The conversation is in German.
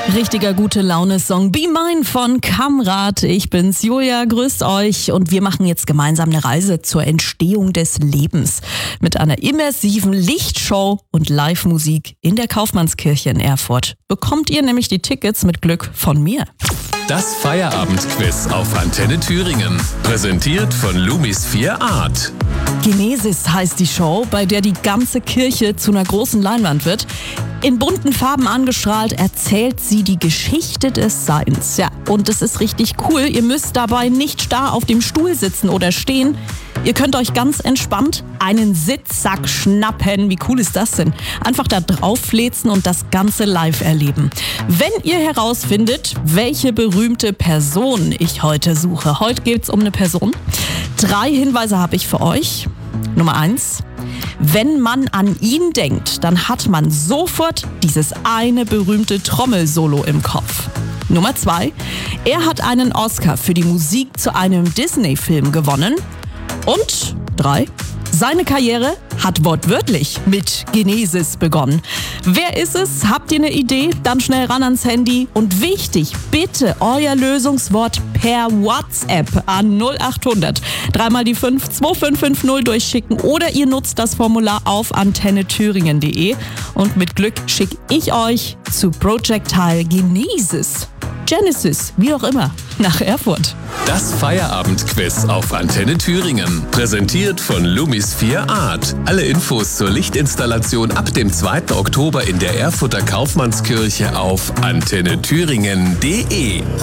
Richtiger gute Laune-Song Be Mine von Kamrat. Ich bin's, Julia, grüßt euch und wir machen jetzt gemeinsam eine Reise zur Entstehung des Lebens mit einer immersiven Lichtshow und Live-Musik in der Kaufmannskirche in Erfurt. Bekommt ihr nämlich die Tickets mit Glück von mir. Das Feierabendquiz auf Antenne Thüringen. Präsentiert von Lumis 4 Art. Genesis heißt die Show, bei der die ganze Kirche zu einer großen Leinwand wird. In bunten Farben angestrahlt erzählt sie die Geschichte des Seins. Ja, und das ist richtig cool. Ihr müsst dabei nicht starr auf dem Stuhl sitzen oder stehen. Ihr könnt euch ganz entspannt einen Sitzsack schnappen. Wie cool ist das denn? Einfach da drauf fläzen und das Ganze live erleben. Wenn ihr herausfindet, welche berühmte Person ich heute suche. Heute geht's um eine Person. 3 Hinweise habe ich für euch. Nummer 1. Wenn man an ihn denkt, dann hat man sofort dieses eine berühmte Trommelsolo im Kopf. Nummer 2. Er hat einen Oscar für die Musik zu einem Disney-Film gewonnen. Und 3. Seine Karriere hat wortwörtlich mit Genesis begonnen. Wer ist es? Habt ihr eine Idee? Dann schnell ran ans Handy. Und wichtig, bitte euer Lösungswort per WhatsApp an 0800 3 mal die 5 2550 durchschicken oder ihr nutzt das Formular auf antennethüringen.de und mit Glück schicke ich euch zu Projectile Genesis. Genesis, wie auch immer, nach Erfurt. Das Feierabendquiz auf Antenne Thüringen. Präsentiert von Lumis 4 Art. Alle Infos zur Lichtinstallation ab dem 2. Oktober in der Erfurter Kaufmannskirche auf antennethüringen.de.